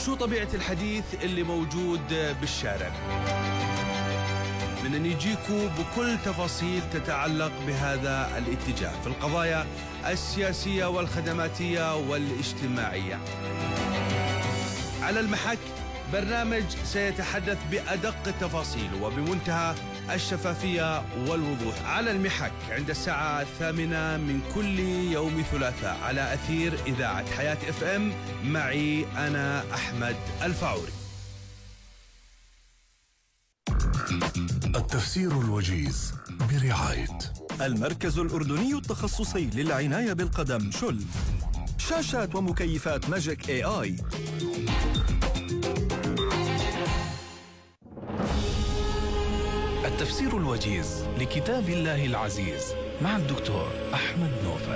شو طبيعة الحديث اللي موجود بالشارع؟ بدنا نجيكم بكل تفاصيل تتعلق بهذا الاتجاه في القضايا السياسية والخدماتية والاجتماعية. على المحك برنامج سيتحدث بأدق التفاصيل وبمنتهى الشفافية والوضوح. على المحك عند الساعة 8 من كل يوم ثلاثاء على أثير إذاعة حياة FM، معي أنا أحمد الفاعوري. التفسير الوجيز برعاية المركز الأردني التخصصي للعناية بالقدم شل، شاشات ومكيفات ماجيك AI. التفسير الوجيز لكتاب الله العزيز مع الدكتور أحمد نوفل.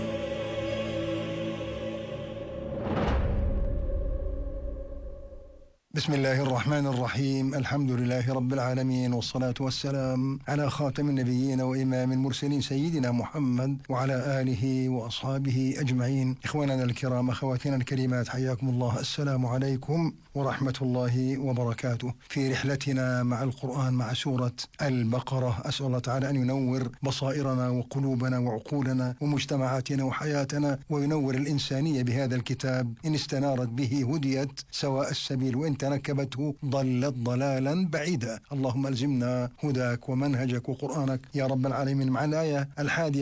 بسم الله الرحمن الرحيم. الحمد لله رب العالمين، والصلاة والسلام على خاتم النبيين وإمام المرسلين سيدنا محمد وعلى آله وأصحابه أجمعين. إخواننا الكرام، أخواتنا الكريمات، حياكم الله. السلام عليكم ورحمة الله وبركاته. في رحلتنا مع القرآن مع سورة البقرة، أسأل الله تعالى أن ينور بصائرنا وقلوبنا وعقولنا ومجتمعاتنا وحياتنا، وينور الإنسانية بهذا الكتاب. إن استنارت به هديت سواء السبيل، وإن تنكبته ضلت ضلالا بعيدا. اللهم ألزمنا هداك ومنهجك وقرآنك يا رب العالمين. مع الآية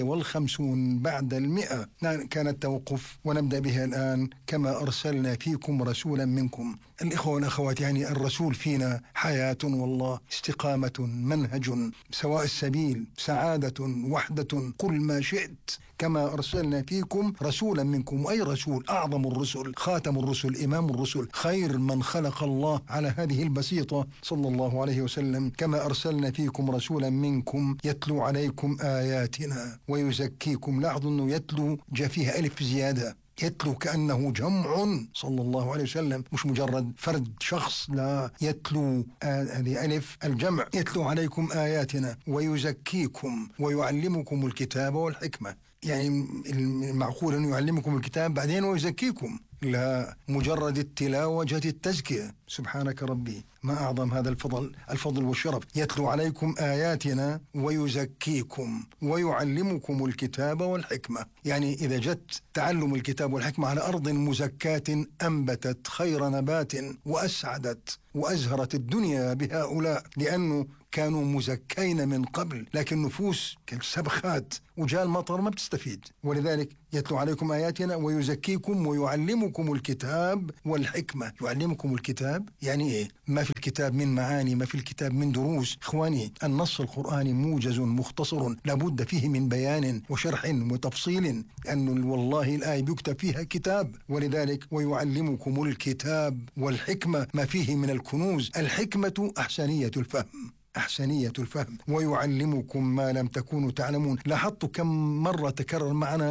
51 بعد 100 كان التوقف، ونبدأ بها الآن. كما أرسلنا فيكم رسولا منكم. الإخوة والأخوات، يعني الرسول فينا حياة والله، استقامة، منهج، سواء السبيل، سعادة، وحدة، قل ما شئت. كما أرسلنا فيكم رسولا منكم. وأي رسول؟ أعظم الرسل، خاتم الرسل، إمام الرسل، خير من خلق الله على هذه البسيطة صلى الله عليه وسلم. كما أرسلنا فيكم رسولا منكم يتلو عليكم آياتنا ويزكيكم. لاحظوا أنه يتلو جاء فيها ألف زيادة، يتلو كأنه جمع صلى الله عليه وسلم، مش مجرد فرد شخص، لا، يتلو هذه ألف الجمع. يتلو عليكم آياتنا ويزكيكم ويعلمكم الكتاب والحكمة. يعني المعقول أن يعلمكم الكتاب بعدين ويزكيكم؟ لا، مجرد التلاوة جت التزكية. سبحانك ربي، ما أعظم هذا الفضل والشرف. يتلو عليكم آياتنا ويزكيكم ويعلمكم الكتاب والحكمة. يعني إذا جت تعلم الكتاب والحكمة على أرض مزكاة أنبتت خير نبات وأسعدت وأزهرت الدنيا بهؤلاء، لأنه كانوا مزكين من قبل، لكن نفوس كالسبخات وجاء المطر ما بتستفيد. ولذلك يتلو عليكم آياتنا ويزكيكم ويعلمكم الكتاب والحكمة. يعلمكم الكتاب يعني إيه؟ ما في الكتاب من معاني، ما في الكتاب من دروس. إخواني، النص القرآني موجز مختصر، لابد فيه من بيان وشرح وتفصيل، لأنه والله الآية بيكتب فيها كتاب. ولذلك ويعلمكم الكتاب والحكمة، ما فيه من الكنوز. الحكمة أحسنية الفهم، أحسنية الفهم. ويعلمكم ما لم تكونوا تعلمون. لاحظتوا كم مرة تكرر معنا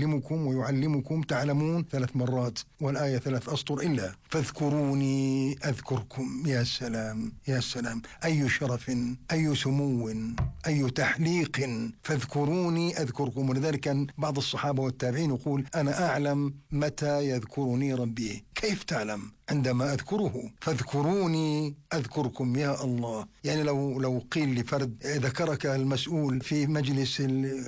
ويعلمكم تعلمون 3 مرات، والآية 3 أسطر إلا فاذكروني أذكركم. يا سلام يا سلام، أي شرف، أي سمو، أي تحليق. فاذكروني أذكركم. ولذلك كان بعض الصحابة والتابعين يقول أنا أعلم متى يذكرني ربي. كيف تعلم؟ عندما أذكره. فاذكروني أذكركم. يا الله، يعني لو قيل لفرد ذكرك المسؤول في مجلس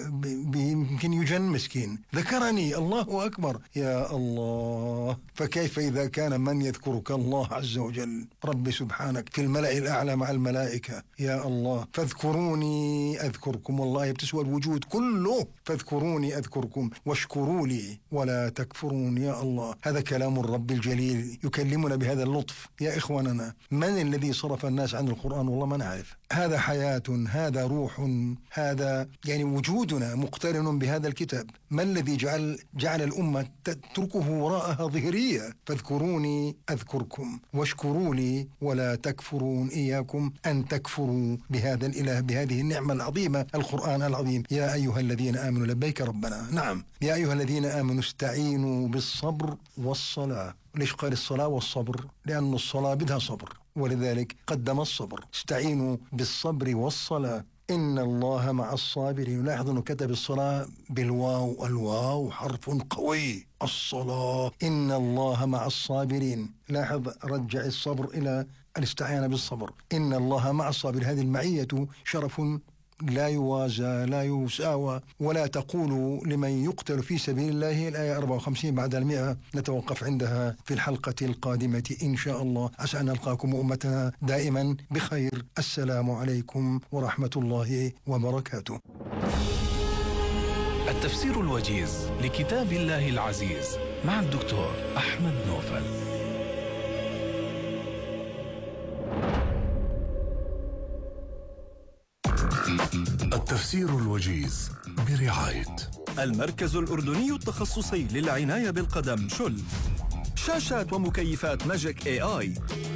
يمكن يجن مسكين، ذكرني، الله أكبر، يا الله. فكيف إذا كان من يذكرك الله عز وجل، رب سبحانك في الملأ الأعلى مع الملائكة. يا الله، فاذكروني أذكركم. والله بتسوى الوجود كله. فاذكروني أذكركم واشكروا لي ولا تكفرون. يا الله، هذا كلام الرب الجليل يكلمنا بهذا اللطف. يا إخواننا، من الذي صرف الناس عن القرآن؟ والله ما نعرف. هذا حياة، هذا روح، هذا يعني وجودنا مقترن بهذا الكتاب. ما الذي جعل الأمة تتركه وراءها ظهرية؟ فاذكروني أذكركم واشكروا لي ولا تكفرون. إياكم أن تكفروا بهذا الإله، بهذه النعمة العظيمة، القرآن العظيم. يا أيها الذين آمنوا، لبيك ربنا، نعم، يا أيها الذين آمنوا استعينوا بالصبر والصلاة. ليش قال الصلاة والصبر؟ لأن الصلاة بدها صبر، ولذلك قدم الصبر. استعينوا بالصبر والصلاة إن الله مع الصابرين. لاحظوا أنه كتب الصلاة بالواو، الواو حرف قوي. الصلاة، إن الله مع الصابرين. لاحظ رجع الصبر إلى الاستعانة بالصبر. إن الله مع الصابرين. هذه المعية شرف لا يوازى لا يساوى. ولا تقولوا لمن يقتل في سبيل الله، الآية 54 بعد 100. نتوقف عندها في الحلقة القادمة إن شاء الله. عسى أن نلقاكم أمتنا دائما بخير. السلام عليكم ورحمة الله وبركاته. التفسير الوجيز لكتاب الله العزيز مع الدكتور أحمد نوفل. التفسير الوجيز برعاية المركز الأردني التخصصي للعناية بالقدم شل. شاشات ومكيفات ماجيك AI